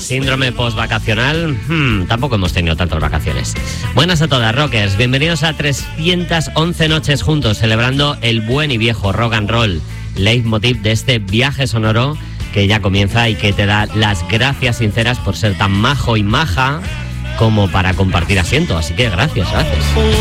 Síndrome postvacacional. Tampoco hemos tenido tantas vacaciones. Buenas a todas, rockers. Bienvenidos a 311 noches juntos, celebrando el buen y viejo rock and roll, leitmotiv de este viaje sonoro que ya comienza y que te da las gracias sinceras por ser tan majo y maja como para compartir asiento. Así que gracias.